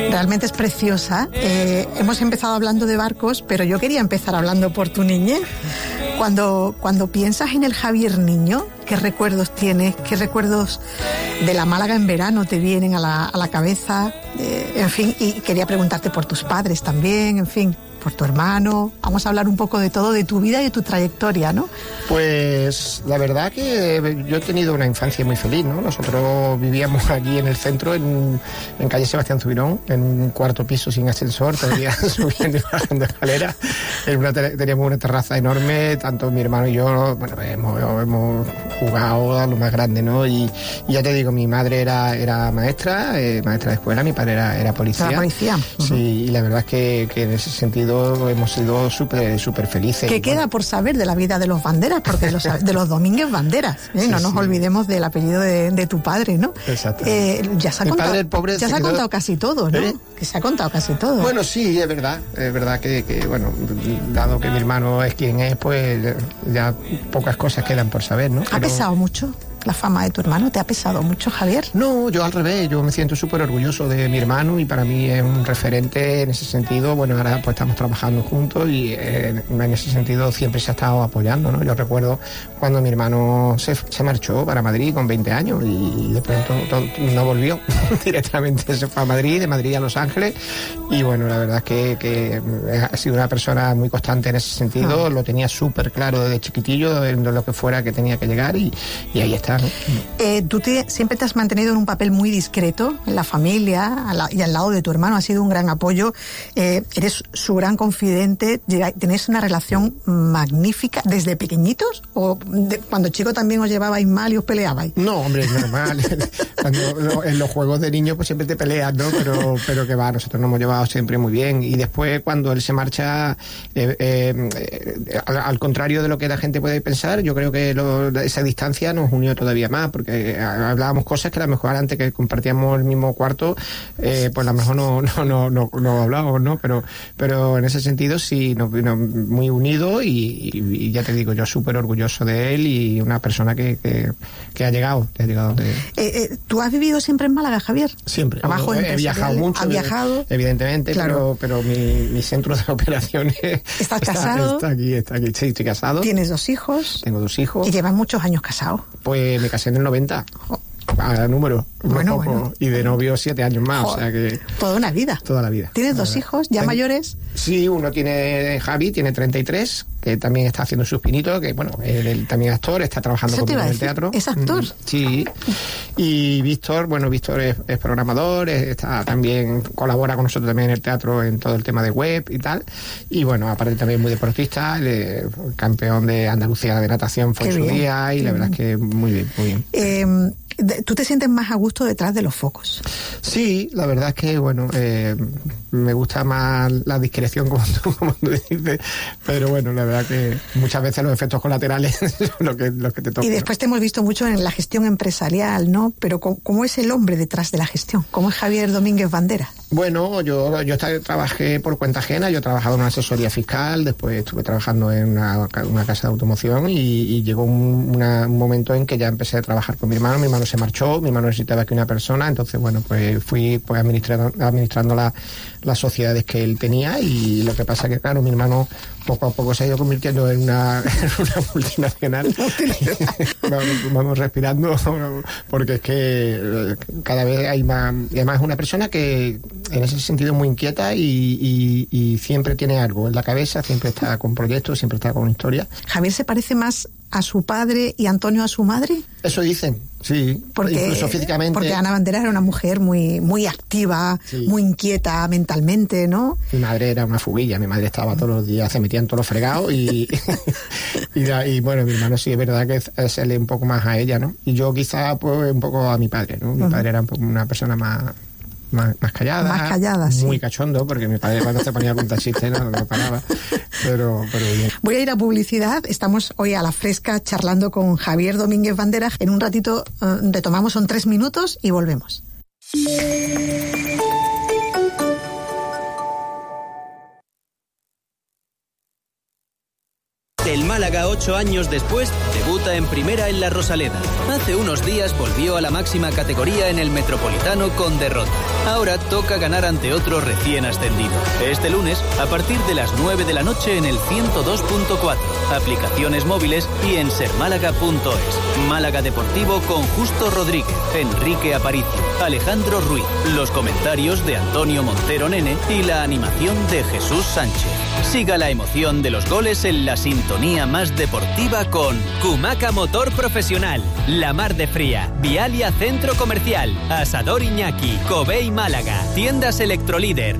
Realmente es preciosa. Hemos empezado hablando de barcos, pero yo quería empezar hablando por tu niñez. Cuando piensas en el Javier niño, ¿qué recuerdos tienes? ¿Qué recuerdos de la Málaga en verano te vienen a la cabeza? En fin, y quería preguntarte por tus padres también, en fin, por tu hermano. Vamos a hablar un poco de todo, de tu vida y de tu trayectoria, ¿no? Pues la verdad que yo he tenido una infancia muy feliz, ¿no? Nosotros vivíamos aquí en el centro, en calle Sebastián Zubirón, en un cuarto piso sin ascensor, todavía subiendo y bajando escaleras. Teníamos una terraza enorme, tanto mi hermano y yo, bueno, hemos jugado a lo más grande, ¿no? Y ya te digo, mi madre era maestra de escuela, mi padre era policía. ¿Era policía? Uh-huh. Sí, y la verdad es que en ese sentido hemos sido súper felices. ¿Qué queda por saber de la vida de los Banderas? Porque de los Domínguez Banderas, ¿eh? Sí, no nos olvidemos del apellido de tu padre, ¿no? Exacto. Ya se ha contado, padre, el pobre, ya se ha contado casi todo, ¿no? Que se ha contado casi todo. Bueno, sí, es verdad que bueno, dado que mi hermano es quien es, pues ya pocas cosas quedan por saber, ¿no? ¿Ha pesado mucho la fama de tu hermano? ¿Te ha pesado mucho, Javier? No, yo al revés, yo me siento súper orgulloso de mi hermano y para mí es un referente en ese sentido. Bueno, ahora pues estamos trabajando juntos y en ese sentido siempre se ha estado apoyando, ¿no? Yo recuerdo cuando mi hermano se marchó para Madrid con 20 años y de pronto no volvió directamente, se fue a Madrid, de Madrid a Los Ángeles y bueno, la verdad es que ha sido una persona muy constante en ese sentido, lo tenía súper claro desde chiquitillo en lo que fuera que tenía que llegar y ahí está. Tú siempre te has mantenido en un papel muy discreto en la familia y al lado de tu hermano, has sido un gran apoyo, eres su gran confidente, tenéis una relación magnífica desde pequeñitos o cuando chico también os llevabais mal y os peleabais. No, hombre, es normal. En los juegos de niños pues siempre te peleas, ¿no? Pero que va, nosotros nos hemos llevado siempre muy bien y después cuando él se marcha, al contrario de lo que la gente puede pensar, yo creo que esa distancia nos unió todavía más, porque hablábamos cosas que a lo mejor antes que compartíamos el mismo cuarto, pues a lo mejor no hablábamos, ¿no? Pero en ese sentido sí, muy unidos y ya te digo, yo súper orgulloso de él y una persona que ha llegado ¿Tú has vivido siempre en Málaga, Javier? Siempre. He viajado mucho. ¿Has viajado? Evidentemente, claro. pero mi centro de operaciones... ¿Estás casado? Está aquí. Sí, estoy casado. ¿Tienes 2 hijos? Tengo 2 hijos. ¿Y llevas muchos años casado? Pues me casé en el 90. A número. Bueno. Y de novio 7 años más. O sea que... Toda una vida. Toda la vida. ¿Tienes 2 hijos ya mayores? Sí, uno Javi tiene 33, que también está haciendo sus pinitos, que bueno, él también es actor, está trabajando conmigo en el teatro. ¿Es actor? Sí. Y Víctor es programador, también colabora con nosotros también en el teatro en todo el tema de web y tal. Y bueno, aparte también muy deportista, campeón de Andalucía de natación fue en su día y la verdad es que muy bien. ¿Tú te sientes más a gusto detrás de los focos? Sí, la verdad es que, bueno, me gusta más la discreción, como tú dices, pero bueno, la verdad que muchas veces los efectos colaterales son los que te tocan. Y después te hemos visto mucho en la gestión empresarial, ¿no? Pero ¿cómo es el hombre detrás de la gestión? ¿Cómo es Javier Domínguez Banderas? Bueno, yo trabajé por cuenta ajena, yo he trabajado en una asesoría fiscal, después estuve trabajando en una casa de automoción y llegó un momento en que ya empecé a trabajar con mi hermano se marchó, mi hermano necesitaba que una persona, entonces bueno, pues fui administrando las sociedades que él tenía y lo que pasa que claro, mi hermano poco a poco se ha ido convirtiendo en una multinacional. Vamos respirando porque es que cada vez hay más, y además es una persona que en ese sentido es muy inquieta y siempre tiene algo en la cabeza, siempre está con proyectos, siempre está con historias. ¿Javier se parece más a su padre y Antonio a su madre? Eso dicen, sí, incluso físicamente. Porque Ana Banderas era una mujer muy activa, sí, muy inquieta mentalmente, ¿no? Mi madre era una fuguilla, mi madre estaba todos los días, se metía en todos los fregados y bueno, mi hermano sí es verdad que se lee un poco más a ella, ¿no? Y yo quizá pues un poco a mi padre, ¿no? Mi padre era una persona más callada. Más callada, sí. Muy cachondo, porque mi padre cuando se ponía a contar chistes no paraba. Pero bien. Voy a ir a publicidad. Estamos hoy a la fresca charlando con Javier Domínguez Banderas. En un ratito retomamos, son 3 minutos y volvemos. El Málaga Málaga 8 años después debuta en primera en la Rosaleda. Hace unos días volvió a la máxima categoría en el Metropolitano con derrota. Ahora toca ganar ante otro recién ascendido. Este lunes, a partir de las 9 de la noche en el 102.4, aplicaciones móviles y en sermálaga.es. Málaga Deportivo con Justo Rodríguez, Enrique Aparicio, Alejandro Ruiz, los comentarios de Antonio Montero Nene y la animación de Jesús Sánchez. Siga la emoción de los goles en la sintonía más deportiva con Kumaca Motor Profesional, La Mar de Fría, Vialia Centro Comercial, Asador Iñaki, Covey Málaga, Tiendas Electrolíder.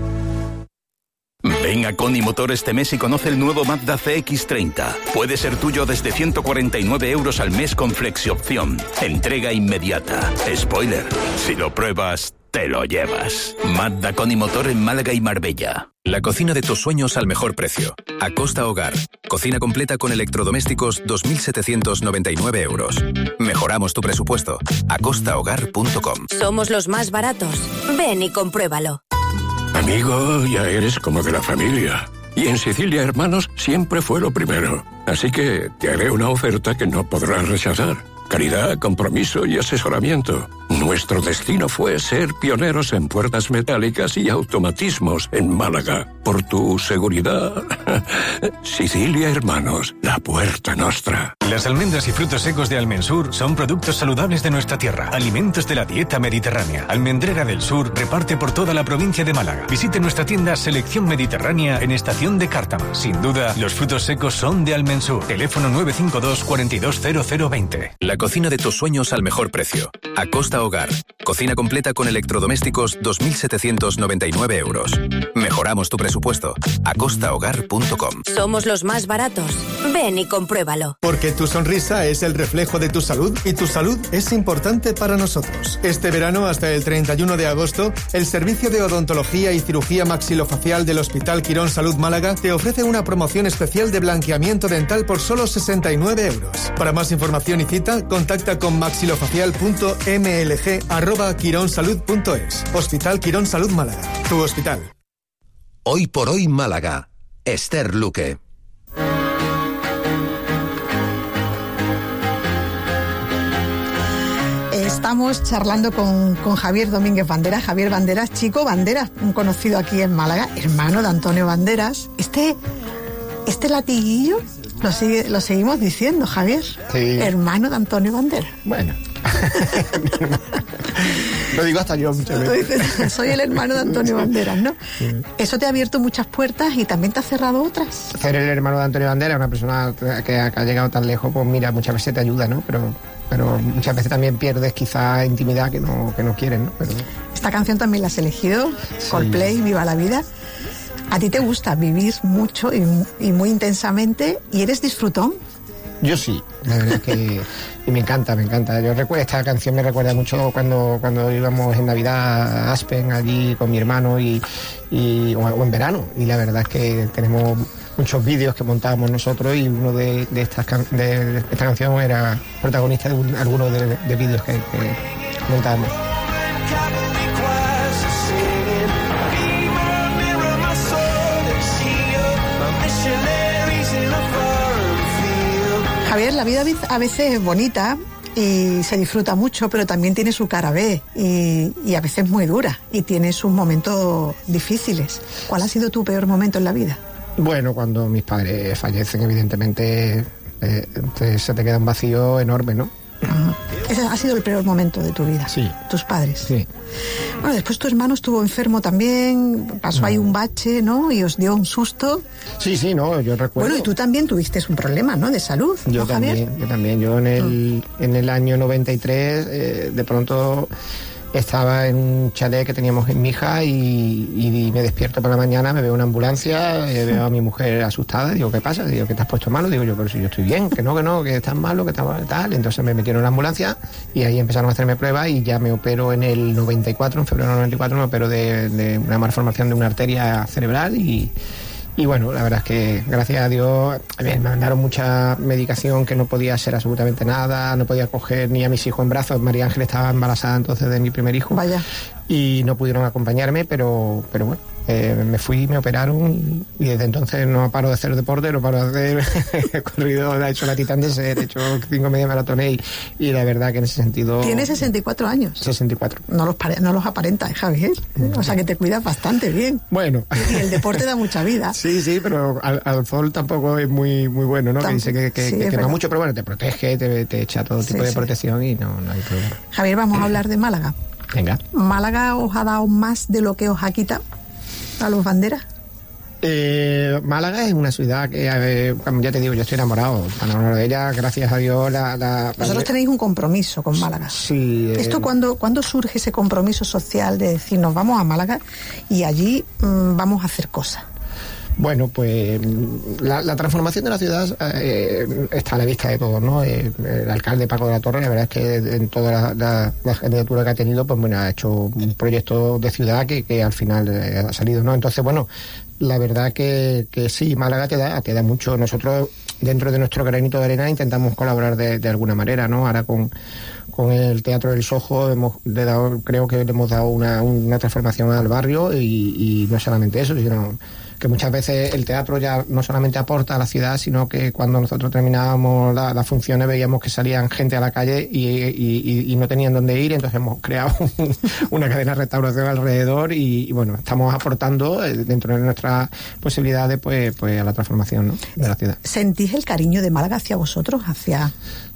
Ven a Coni Motor este mes y conoce el nuevo Mazda CX-30. Puede ser tuyo desde 149 € al mes con flexi-opción. Entrega inmediata. Spoiler, si lo pruebas, te lo llevas. Mazda Coni Motor en Málaga y Marbella. La cocina de tus sueños al mejor precio. Acosta Hogar. Cocina completa con electrodomésticos, 2.799 €. Mejoramos tu presupuesto. acostahogar.com. Somos los más baratos. Ven y compruébalo. Amigo, ya eres como de la familia. Y en Sicilia Hermanos siempre fue lo primero. Así que te haré una oferta que no podrás rechazar. Calidad, compromiso y asesoramiento. Nuestro destino fue ser pioneros en puertas metálicas y automatismos en Málaga. Por tu seguridad. Sicilia Hermanos, la puerta nostra. Las almendras y frutos secos de Almensur son productos saludables de nuestra tierra, alimentos de la dieta mediterránea. Almendrera del Sur reparte por toda la provincia de Málaga. Visite nuestra tienda Selección Mediterránea en Estación de Cártama. Sin duda, los frutos secos son de Almensur. Teléfono 952 420020. La cocina de tus sueños al mejor precio. Acosta Hogar. Cocina completa con electrodomésticos, 2.799 €. Mejoramos tu presupuesto. acostahogar.com. Somos los más baratos. Ven y compruébalo. Porque tu sonrisa es el reflejo de tu salud y tu salud es importante para nosotros. Este verano hasta el 31 de agosto, el Servicio de Odontología y Cirugía Maxilofacial del Hospital Quirón Salud Málaga te ofrece una promoción especial de blanqueamiento dental por solo 69 €. Para más información y cita, contacta con maxilofacial.mlg@quironsalud.es. Hospital Quirón Salud Málaga, tu hospital. Hoy por hoy Málaga. Esther Luque. Estamos charlando con Javier Domínguez Banderas. Javier Banderas, Chico Banderas, un conocido aquí en Málaga, hermano de Antonio Banderas. Este latiguillo lo seguimos diciendo, Javier. Sí. Hermano de Antonio Banderas. Bueno. Lo digo hasta yo muchas veces. Soy el hermano de Antonio Banderas, ¿no? Sí. Eso te ha abierto muchas puertas y también te ha cerrado otras. Ser el hermano de Antonio Banderas, una persona que ha llegado tan lejos, pues mira, muchas veces te ayuda, ¿no? Pero muchas veces también pierdes quizá intimidad que no quieres, ¿no? Pero... Esta canción también la has elegido, sí. Coldplay, Viva la Vida. ¿A ti te gusta vivir mucho y muy intensamente y eres disfrutón? Yo sí, la verdad que y me encanta. Yo recuerdo, esta canción me recuerda mucho cuando íbamos en Navidad a Aspen allí con mi hermano o en verano, y la verdad es que tenemos muchos vídeos que montábamos nosotros y uno de esta canción era protagonista de algunos de vídeos que montábamos. Javier, la vida a veces es bonita y se disfruta mucho, pero también tiene su cara B y a veces muy dura y tiene sus momentos difíciles. ¿Cuál ha sido tu peor momento en la vida? Bueno, cuando mis padres fallecen, evidentemente se te queda un vacío enorme, ¿no? Ese ha sido el peor momento de tu vida. Sí. Tus padres. Sí. Bueno, después tu hermano estuvo enfermo también, pasó ahí un bache, ¿no? Y os dio un susto. Sí, no, yo recuerdo. Bueno, y tú también tuviste un problema, ¿no? De salud, yo ¿no, también, Javier? Yo también. Yo en el año 93, de pronto estaba en un chalet que teníamos en Mija y me despierto por la mañana, me veo una ambulancia, veo a mi mujer asustada, digo, ¿qué pasa? Digo, ¿qué te has puesto malo? Digo yo, pero si yo estoy bien, que no, que estás malo, que estás tal. Entonces me metieron en la ambulancia y ahí empezaron a hacerme pruebas y ya me opero en el 94, en febrero del 94, me opero de una malformación de una arteria cerebral y bueno, la verdad es que gracias a Dios me mandaron mucha medicación que no podía hacer absolutamente nada, no podía coger ni a mis hijos en brazos. María Ángel estaba embarazada entonces de mi primer hijo. Vaya. Y no pudieron acompañarme, pero bueno, me fui, me operaron y desde entonces no paro de hacer deporte, no paro de hacer he corrido, he hecho la Titán de Ser, he hecho 5 media maratones y la verdad que en ese sentido... Tiene 64 años. 64. No los aparenta, Javier. O sea que te cuidas bastante bien. Bueno. Y el deporte da mucha vida. Sí, pero al sol tampoco es muy bueno, ¿no? Que dice que quema mucho, pero bueno, te protege, te echa todo tipo de protección y no hay problema. Javier, vamos a hablar de Málaga. Venga. ¿Málaga os ha dado más de lo que os ha quitado a los banderas? Málaga es una ciudad que, como ya te digo, yo estoy enamorado de ella, gracias a Dios. Vosotros tenéis un compromiso con Málaga. Sí. ¿Esto cuándo surge ese compromiso social de decir nos vamos a Málaga y allí vamos a hacer cosas? Bueno, pues la transformación de la ciudad está a la vista de todos, ¿no? El alcalde Paco de la Torre, la verdad es que en toda la candidatura que ha tenido, pues bueno, ha hecho un proyecto de ciudad que al final ha salido, ¿no? Entonces, bueno, la verdad que sí, Málaga te da mucho. Nosotros, dentro de nuestro granito de arena, intentamos colaborar de alguna manera, ¿no? Ahora con el Teatro del Sojo creo que le hemos dado una transformación al barrio y no solamente eso, sino que muchas veces el teatro ya no solamente aporta a la ciudad, sino que cuando nosotros terminábamos las funciones veíamos que salían gente a la calle y no tenían dónde ir, entonces hemos creado una cadena de restauración alrededor y bueno, estamos aportando dentro de nuestras posibilidades pues a la transformación, ¿no?, de la ciudad. ¿Sentís el cariño de Málaga hacia vosotros, hacia...?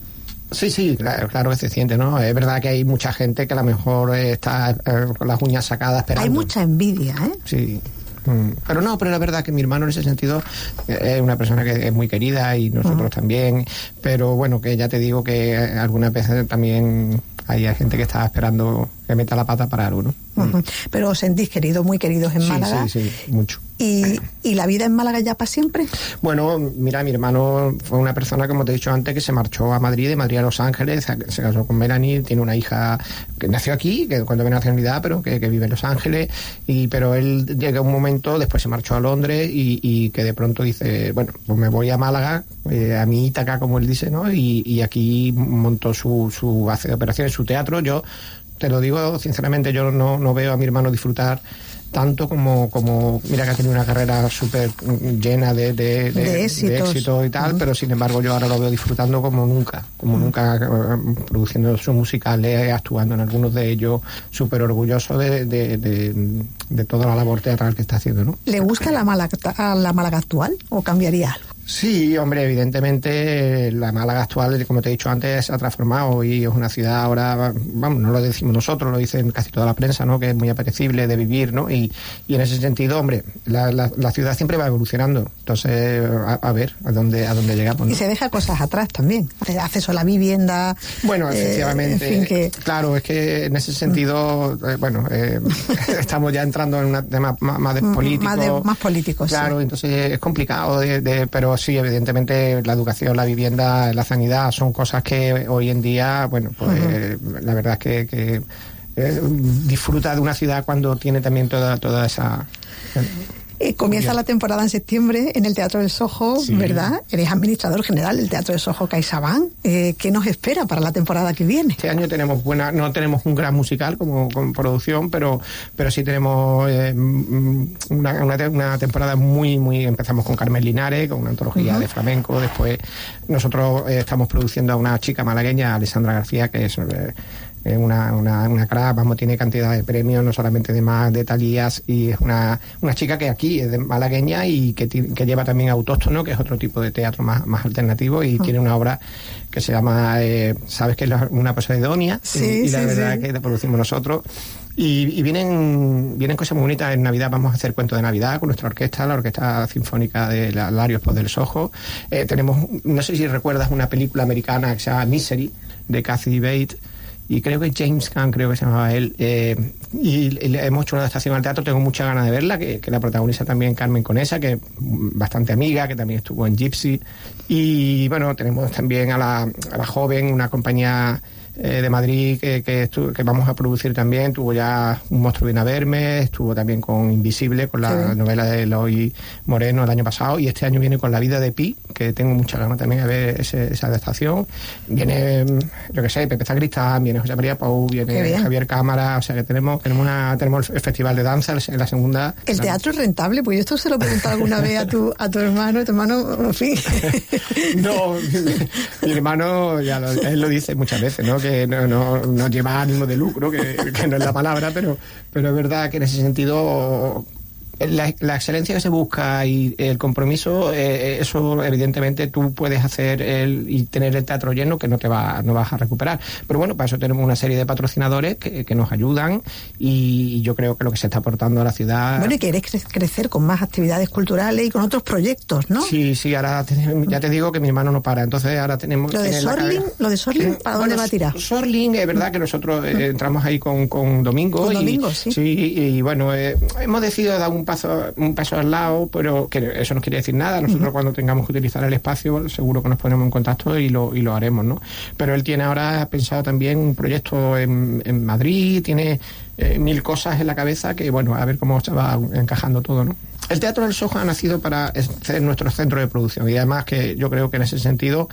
Sí, claro que se siente, ¿no? Es verdad que hay mucha gente que a lo mejor está con las uñas sacadas esperando. Hay mucha envidia, ¿eh? Sí. Pero la verdad que mi hermano en ese sentido es una persona que es muy querida y nosotros también, pero bueno, que ya te digo que algunas veces también hay gente que está esperando que meta la pata para algo, ¿no? Pero os sentís queridos, muy queridos en Málaga. Sí, mucho. ¿Y la vida en Málaga ya para siempre? Bueno, mira, mi hermano fue una persona, como te he dicho antes, que se marchó a Madrid, de Madrid a Los Ángeles, se casó con Melanie, tiene una hija que nació aquí, que cuando viene a nacionalidad, pero que vive en Los Ángeles, pero él llega un momento, después se marchó a Londres y que de pronto dice, bueno, pues me voy a Málaga, a mi Ítaca, como él dice, ¿no? Y aquí montó su base de operaciones, su teatro. Yo te lo digo sinceramente, yo no veo a mi hermano disfrutar tanto como mira que ha tenido una carrera súper llena de éxito y tal, pero sin embargo yo ahora lo veo disfrutando como nunca, produciendo sus musicales, actuando en algunos de ellos, súper orgulloso de toda la labor teatral que está haciendo, ¿no? ¿Le gusta la Málaga actual o cambiaría algo? Sí, hombre, evidentemente la Málaga actual, como te he dicho antes, se ha transformado y es una ciudad ahora, vamos, no lo decimos nosotros, lo dicen casi toda la prensa, ¿no?, que es muy apetecible de vivir, ¿no? Y en ese sentido, hombre, la ciudad siempre va evolucionando. Entonces, a ver a dónde llegamos, ¿no? Y se deja cosas atrás también, acceso a la vivienda. Bueno, efectivamente, en fin, claro, es que en ese sentido, estamos ya entrando en un tema más político. Más político, claro, sí. Entonces es complicado, pero sí, evidentemente la educación, la vivienda, la sanidad son cosas que hoy en día, bueno, pues la verdad es que disfruta de una ciudad cuando tiene también toda esa... Comienza la temporada en septiembre en el Teatro del Sojo, sí, ¿verdad? Eres administrador general del Teatro del Sojo CaixaBank. ¿Qué nos espera para la temporada que viene? Este año no tenemos un gran musical como producción, pero sí tenemos una temporada muy... Empezamos con Carmen Linares, con una antología de flamenco. Después nosotros estamos produciendo a una chica malagueña, Alessandra García, que es... una crack, vamos, tiene cantidad de premios, no solamente de Talías, y es una chica que aquí es de malagueña y que lleva también autóctono, que es otro tipo de teatro más alternativo, y tiene una obra que se llama, ¿sabes qué es una Poseidonia? Sí, y la verdad que la producimos nosotros. Y vienen cosas muy bonitas. En Navidad vamos a hacer cuento de Navidad con nuestra orquesta, la Orquesta Sinfónica de Larios Pos del Sojo. Tenemos, no sé si recuerdas una película americana que se llama Misery, de Kathy Bates, y creo que James Caan, creo que se llamaba él, y hemos hecho una adaptación al teatro. Tengo muchas ganas de verla, que la protagoniza también Carmen Conesa, que es bastante amiga, que también estuvo en Gypsy. Y bueno, tenemos también a la joven, una compañía de Madrid que vamos a producir también. Tuvo ya Un monstruo viene a verme, estuvo también con Invisible, con la novela de Eloy Moreno el año pasado, y este año viene con La vida de Pi, que tengo mucha ganas también de ver esa adaptación. Viene, yo qué sé, Pepe Sacristán, viene José María Pou, viene Javier Cámara, o sea que tenemos el Festival de Danza en la segunda. ¿El teatro es rentable? Pues yo esto se lo he preguntado alguna vez a tu hermano, en fin. No, mi hermano él lo dice muchas veces, ¿no? Que no lleva ánimo de lucro, que no es la palabra, pero es verdad que en ese sentido la excelencia que se busca y el compromiso, eso evidentemente tú puedes hacer y tener el teatro lleno, que no vas a recuperar. Pero bueno, para eso tenemos una serie de patrocinadores que nos ayudan, y yo creo que lo que se está aportando a la ciudad... Bueno, y querés crecer con más actividades culturales y con otros proyectos, ¿no? Sí, ahora ya te digo que mi hermano no para, entonces ahora tenemos... ¿Lo de Sorling, ¿para dónde va a tirar? Sorling, es verdad que nosotros entramos ahí con Domingo. Con Domingo, sí. Sí, y bueno, hemos decidido dar un paso al lado, pero que eso no quiere decir nada. Nosotros cuando tengamos que utilizar el espacio, seguro que nos ponemos en contacto y lo haremos, ¿no? Pero él tiene ahora pensado también un proyecto en Madrid, tiene 1000 cosas en la cabeza que, bueno, a ver cómo se va encajando todo, ¿no? El Teatro del Soho ha nacido para ser nuestro centro de producción, y además que yo creo que en ese sentido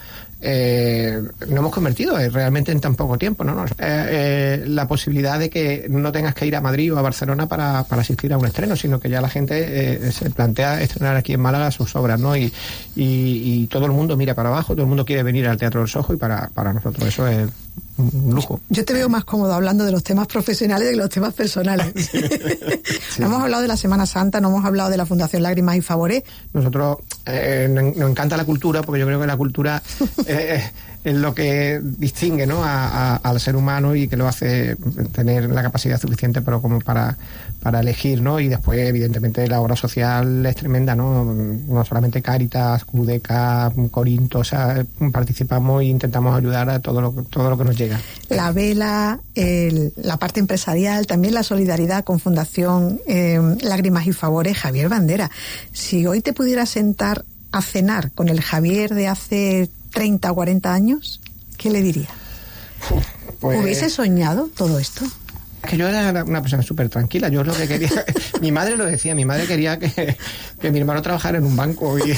nos hemos convertido realmente en tan poco tiempo, ¿no? La posibilidad de que no tengas que ir a Madrid o a Barcelona para asistir a un estreno, sino que ya la gente se plantea estrenar aquí en Málaga sus obras, ¿no? Y todo el mundo mira para abajo, todo el mundo quiere venir al Teatro del Soho, y para nosotros eso es un lujo. Yo te veo más cómodo hablando de los temas profesionales que de los temas personales. Sí. No hemos hablado de la Semana Santa, no hemos hablado de la Fundación Lágrimas y Favores. Nosotros nos encanta la cultura, porque yo creo que la cultura es lo que distingue, ¿no? al ser humano, y que lo hace tener la capacidad suficiente como para elegir, ¿no? Y después, evidentemente, la obra social es tremenda, ¿no? No solamente Cáritas, Cudeca, Corinto, o sea, participamos e intentamos ayudar a todo lo que nos llega. La vela, la parte empresarial, también la solidaridad con Fundación Lágrimas y Favores. Javier Bandera, si hoy te pudieras sentar a cenar con el Javier de hace 30 o 40 años, ¿qué le diría? ¿Hubiese soñado todo esto? Que yo era una persona súper tranquila. Yo lo que quería... Mi madre lo decía, mi madre quería que mi hermano trabajara en un banco, y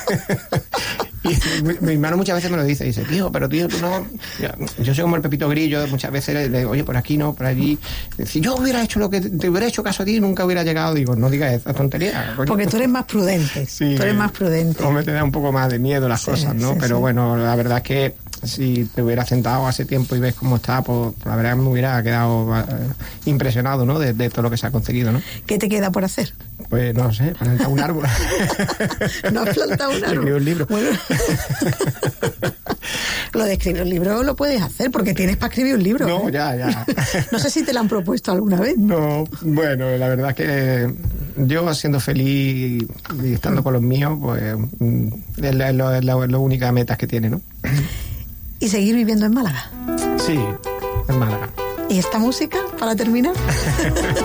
mi hermano muchas veces me lo dice, tío, tú no... Yo soy como el Pepito Grillo, muchas veces le digo, oye, por aquí no, por allí. Si yo hubiera hecho te hubiera hecho caso a ti, nunca hubiera llegado. Digo, no digas esa tontería. Porque tú eres más prudente. Sí, tú eres más prudente. O me te da un poco más de miedo las cosas, ¿no? Pero bueno, la verdad es que si te hubiera sentado hace tiempo y ves cómo está, pues la verdad me hubiera quedado impresionado, ¿no? De todo lo que se ha conseguido, ¿no? ¿Qué te queda por hacer? Pues no sé, plantar un árbol. ¿No has plantado un árbol? Escribir un libro. Bueno, lo de escribir un libro lo puedes hacer, porque tienes para escribir un libro. No, ya. No sé si te lo han propuesto alguna vez. No, bueno, la verdad es que yo, siendo feliz y estando con los míos, pues es la única meta que tiene, ¿no? ¿Y seguir viviendo en Málaga? Sí, en Málaga. ¿Y esta música, para terminar?